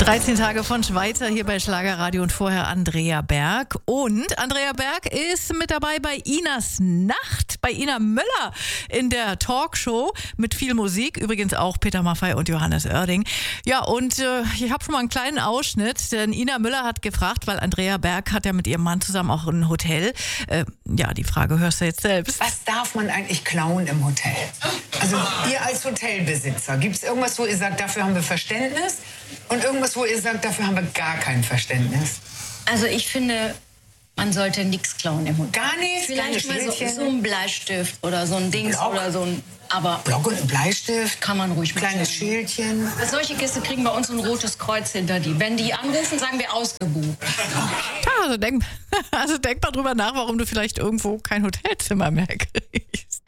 13 Tage von Schweizer hier bei Schlagerradio und vorher Andrea Berg. Und Andrea Berg ist mit dabei bei Inas Nacht, bei Ina Möller in der Talkshow mit viel Musik. Übrigens auch Peter Maffay und Johannes Oerding. Ja, und ich habe schon mal einen kleinen Ausschnitt, denn Ina Möller hat gefragt, weil Andrea Berg hat ja mit ihrem Mann zusammen auch ein Hotel. Ja, die Frage hörst du jetzt selbst. Was darf man eigentlich klauen im Hotel? Also ihr als Hotelbesitzer, gibt es irgendwas, wo ihr sagt, dafür haben wir Verständnis? Und irgendwas, wo ihr sagt, dafür haben wir gar kein Verständnis? Also ich finde, man sollte nichts klauen im Hotel. Gar nichts? Vielleicht mal so ein Bleistift oder so ein Dings Block. oder so ein... Aber Block und ein Bleistift? kann man ruhig machen. Kleines Schildchen? Solche Gäste kriegen bei uns ein rotes Kreuz hinter die. Wenn die anrufen, sagen wir ausgebucht. Ja, also denk mal drüber nach, warum du vielleicht irgendwo kein Hotelzimmer mehr kriegst.